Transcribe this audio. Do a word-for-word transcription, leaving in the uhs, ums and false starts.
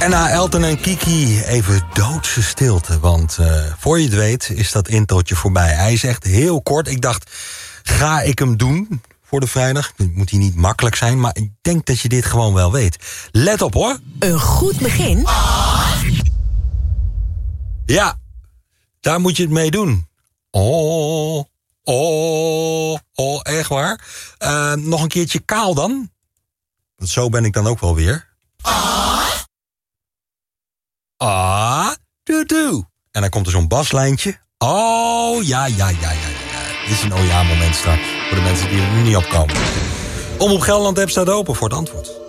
En na Elton en Kiki even doodse stilte. Want uh, voor je het weet is dat introotje voorbij. Hij is echt heel kort. Ik dacht, ga ik hem doen voor de vrijdag? Moet hij niet makkelijk zijn, maar ik denk dat je dit gewoon wel weet. Let op hoor. Een goed begin. Ja, daar moet je het mee doen. Oh, oh, oh, echt waar. Uh, nog een keertje kaal dan. Want zo ben ik dan ook wel weer. Ah, doe doe. En dan komt er zo'n baslijntje. Oh, ja, ja, ja, ja, ja. Dit is een oh ja moment straks. Voor de mensen die er nu niet opkomen. Omroep Gelderland app staat open voor het antwoord.